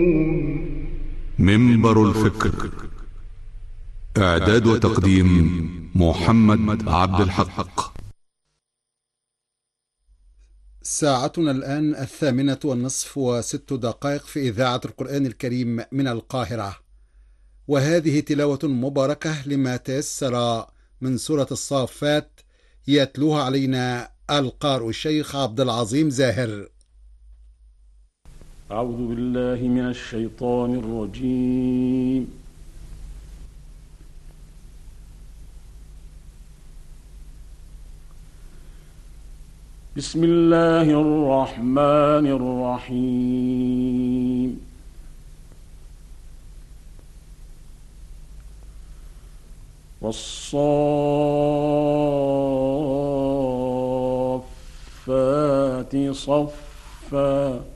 منبر الفكر. إعداد وتقديم محمد عبد الحق. ساعتنا الآن 20:06 في إذاعة القرآن الكريم من القاهرة، وهذه تلاوة مباركة لما تيسر من سورة الصافات، يتلوها علينا القارئ الشيخ عبد العظيم زاهر. أعوذ بالله من الشيطان الرجيم. بسم الله الرحمن الرحيم. والصافات صفا